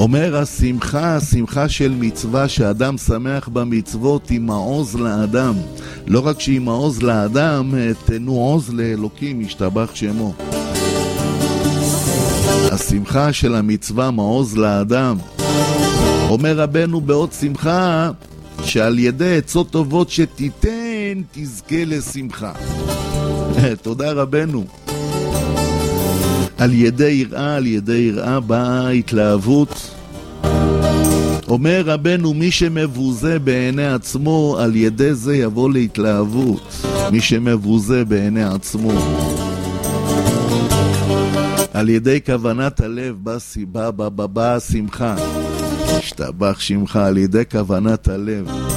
אומר השמחה, השמחה של מצווה, שאדם שמח במצוות, היא מעוז לאדם. לא רק שהיא מעוז לאדם, תנו עוז לאלוקים, ישתבח שמו. השמחה של המצווה מעוז לאדם. אומר רבנו בעוד שמחה, שעל ידי עצות טובות שתיתן, תזכה לשמחה. תודה רבנו. על ידי יראה באה התלהבות. אומר רבנו, מי שמבוזה בעיני עצמו, על ידי זה יבוא להתלהבות. מי שמבוזה בעיני עצמו, על ידי כוונת הלב באה השמחה. השתבח שמך, על ידי כוונת הלב.